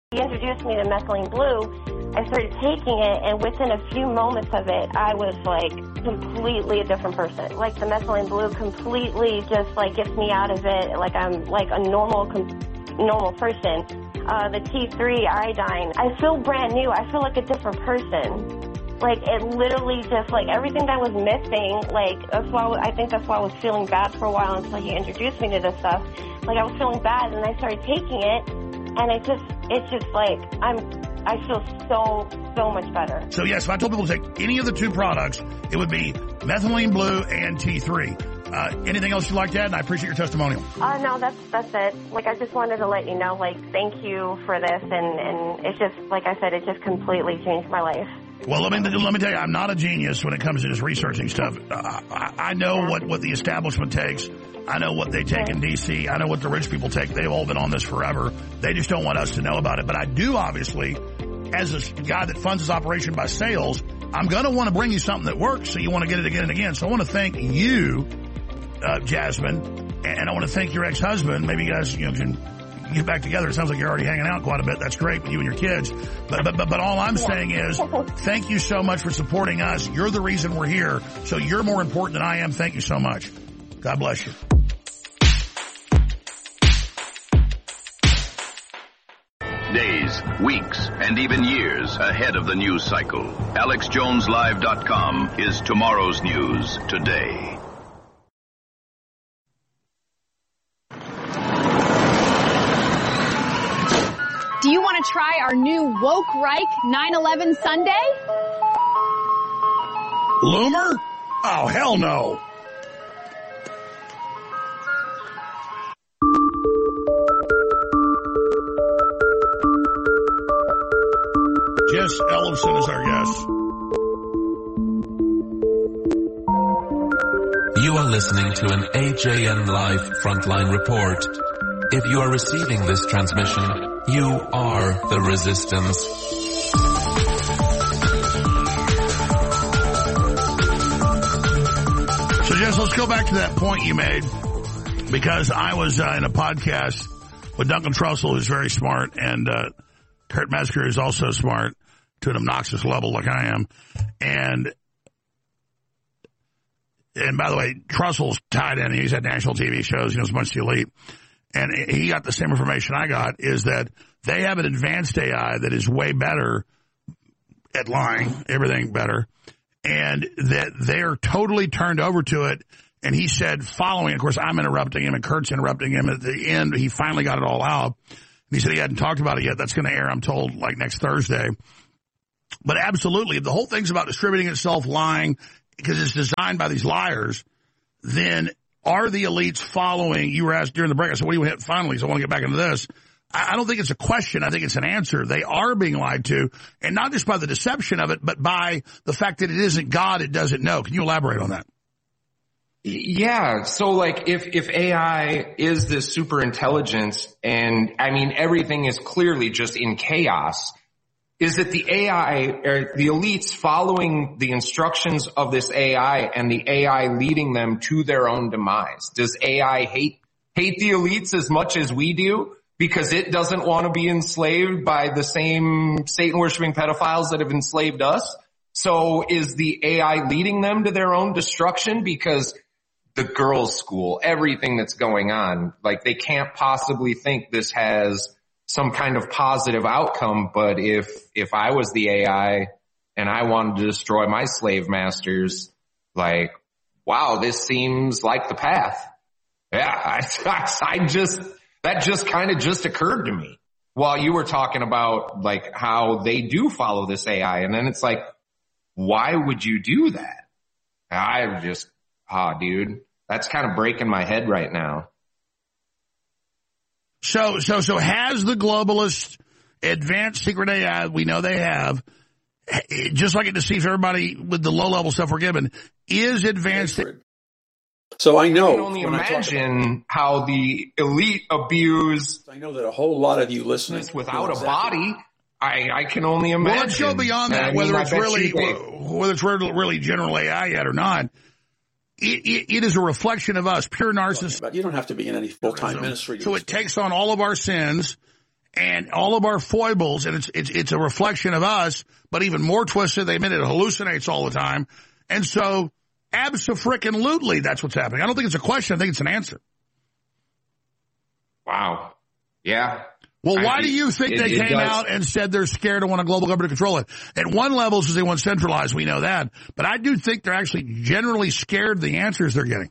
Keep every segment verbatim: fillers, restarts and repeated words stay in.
He introduced me to methylene blue. I started taking it, and within a few moments of it, I was like completely a different person. Like the methylene blue completely just like gets me out of it. Like I'm like a normal, com- normal person. Uh, the T three iodine, I feel brand new. I feel like a different person. Like, it literally just, like, everything that was missing, like, that's why I think that's why I was feeling bad for a while until he introduced me to this stuff. Like, I was feeling bad, and I started taking it, and it just, it's just, like, I'm, I feel so, so much better. So, yes, if I told people to take any of the two products, it would be methylene blue and T three. Uh, anything else you'd like to add? And I appreciate your testimonial. Uh, no, that's that's it. Like, I just wanted to let you know, like, thank you for this, and, and it's just, like I said, it just completely changed my life. Well, let me let me tell you, I'm not a genius when it comes to just researching stuff. Uh, I, I know yeah. what, what the establishment takes. I know what they take yeah. in D C. I know what the rich people take. They've all been on this forever. They just don't want us to know about it. But I do, obviously, as a guy that funds his operation by sales, I'm going to want to bring you something that works, so you want to get it again and again. So I want to thank you, uh, Jasmine, and I want to thank your ex-husband. Maybe you guys you know, can get back together. It sounds like you're already hanging out quite a bit. That's great with you and your kids. But but but, but all I'm saying is thank you so much for supporting us. You're the reason we're here. So you're more important than I am. Thank you so much. God bless you. Days, weeks, and even years ahead of the news cycle. Alex Jones Live dot com is tomorrow's news today. Do you want to try our new Woke Reich nine eleven Sundae? Loomer? Oh, hell no. Jess Ellison is our guest. You are listening to an A J N Live Frontline Report. If you are receiving this transmission, you are the resistance. So, Jess, let's go back to that point you made, because I was uh, in a podcast with Duncan Trussell, who's very smart, and uh, Kurt Metzger is also smart to an obnoxious level like I am. And and by the way, Trussell's tied in. He's had national T V shows. He knows a bunch of the elite. And he got the same information I got, is that they have an advanced A I that is way better at lying, everything better, and that they're totally turned over to it. And he said following, of course, I'm interrupting him and Kurt's interrupting him. At the end, he finally got it all out. And he said he hadn't talked about it yet. That's going to air, I'm told, like next Thursday. But absolutely, if the whole thing's about distributing itself, lying, because it's designed by these liars, then are the elites following? You were asked during the break. I said, what do you hit finally? So I want to get back into this. I don't think it's a question. I think it's an answer. They are being lied to, and not just by the deception of it, but by the fact that it isn't God, it doesn't know. Can you elaborate on that? Yeah. So like if, if A I is this super intelligence, and I mean, everything is clearly just in chaos, is that the A I, or the elites following the instructions of this A I and the A I leading them to their own demise? Does A I hate, hate the elites as much as we do because it doesn't want to be enslaved by the same Satan-worshiping pedophiles that have enslaved us? So is the A I leading them to their own destruction because the girls' school, everything that's going on, like they can't possibly think this has some kind of positive outcome? But if, if I was the A I and I wanted to destroy my slave masters, like, wow, this seems like the path. Yeah, I, I just, that just kind of just occurred to me while you were talking about like how they do follow this A I. And then it's like, why would you do that? I just, ah, oh, dude, that's kind of breaking my head right now. So, so, so has the globalist advanced secret A I, we know they have, just like it deceives everybody with the low-level stuff we're given, is advanced. So I know. I can only imagine how the elite abuse. I know that a whole lot of you listening without a body. I, I can only imagine. Well, let's go beyond that, I mean, whether it's really, whether it's really general A I yet or not. It, it, it is a reflection of us, pure narcissists. But you don't have to be in any full-time ministry. So it takes on all of our sins, and all of our foibles, and it's, it's, it's a reflection of us, but even more twisted. They admit it hallucinates all the time. And so, abso-frickin-lutely, that's what's happening. I don't think it's a question. I think it's an answer. Wow. Yeah. Well, I why mean, do you think it, they it came does. out and said they're scared and want a global government to control it? At one level, because they want centralized, we know that. But I do think they're actually generally scared of the answers they're getting.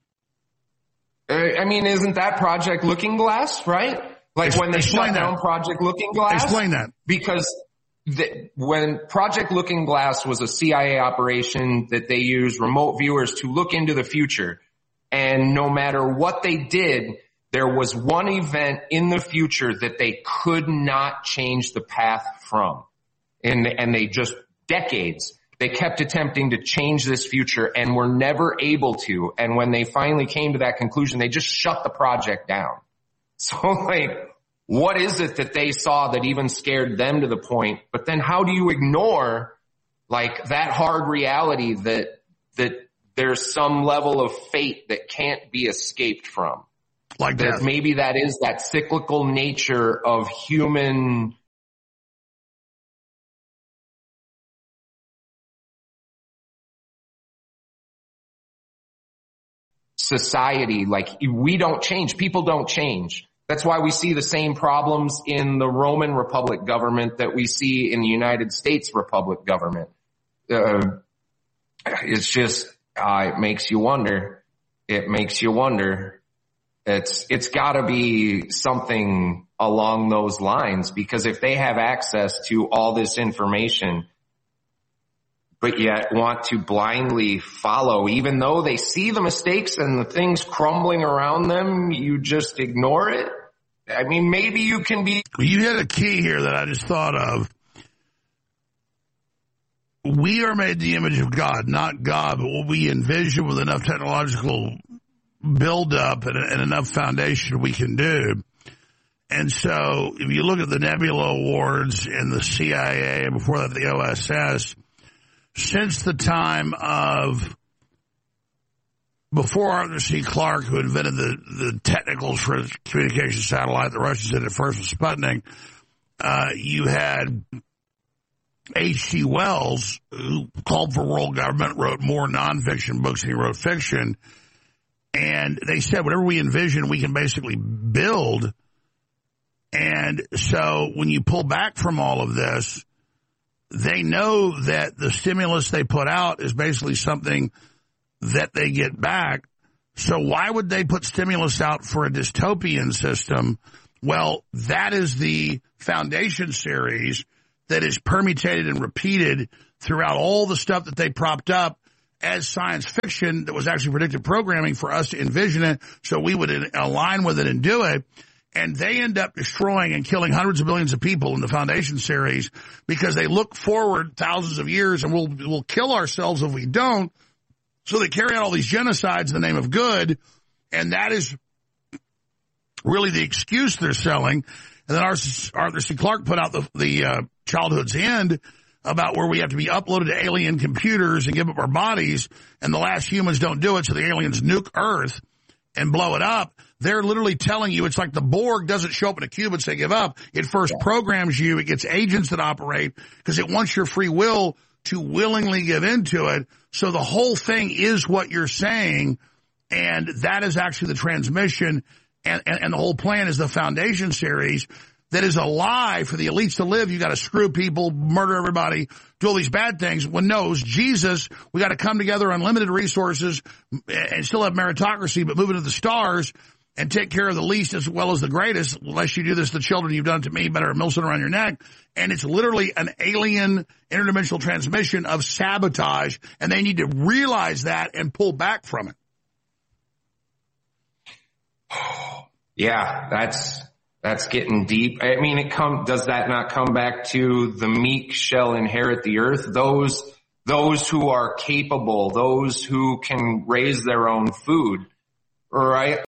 I mean, isn't that Project Looking Glass, right? Like Ex- when they shut down that. Project Looking Glass? Explain that. Because the, when Project Looking Glass was a C I A operation that they used remote viewers to look into the future. And no matter what they did, there was one event in the future that they could not change the path from. And, and they just, decades, they kept attempting to change this future and were never able to. And when they finally came to that conclusion, they just shut the project down. So like, what is it that they saw that even scared them to the point? But then how do you ignore like that hard reality that, that there's some level of fate that can't be escaped from? Like that that. Maybe that is that cyclical nature of human society. Like we don't change. People don't change. That's why we see the same problems in the Roman Republic government that we see in the United States Republic government. Uh, it's just, uh, it makes you wonder. It makes you wonder. It's, it's gotta be something along those lines, because if they have access to all this information, but yet want to blindly follow, even though they see the mistakes and the things crumbling around them, you just ignore it. I mean, maybe you can be. You hit a key here that I just thought of. We are made in the image of God, not God, but what we envision with enough technological build-up and, and enough foundation we can do. And so if you look at the Nebula Awards and the C I A, and before that the O S S, since the time of, before Arthur C. Clarke, who invented the, the technicals for the communication satellite, the Russians did it first with Sputnik, uh, you had H G. Wells, who called for world government, wrote more nonfiction books than he wrote fiction. And they said, whatever we envision, we can basically build. And so when you pull back from all of this, they know that the stimulus they put out is basically something that they get back. So why would they put stimulus out for a dystopian system? Well, that is the Foundation series that is permutated and repeated throughout all the stuff that they propped up as science fiction that was actually predictive programming for us to envision it so we would align with it and do it. And they end up destroying and killing hundreds of millions of people in the Foundation series because they look forward thousands of years and we'll, we'll kill ourselves if we don't. So they carry out all these genocides in the name of good. And that is really the excuse they're selling. And then Arthur C. Clarke put out the, the uh, Childhood's End about where we have to be uploaded to alien computers and give up our bodies. And the last humans don't do it. So the aliens nuke Earth and blow it up. They're literally telling you it's like the Borg doesn't show up in a cube and say give up. It first programs you. It gets agents that operate because it wants your free will to willingly give into it. So the whole thing is what you're saying. And that is actually the transmission. And, and, and the whole plan is the Foundation series that is a lie for the elites to live. You got to screw people, murder everybody, do all these bad things. When no, it's Jesus. We got to come together, unlimited resources, and still have meritocracy, but move into the stars and take care of the least as well as the greatest. Unless you do this to children, you've done it to me, better a millstone around your neck. And it's literally an alien interdimensional transmission of sabotage, and they need to realize that and pull back from it. Yeah, that's that's getting deep. I mean, it come does that not come back to the meek shall inherit the earth? Those those who are capable, those who can raise their own food, right?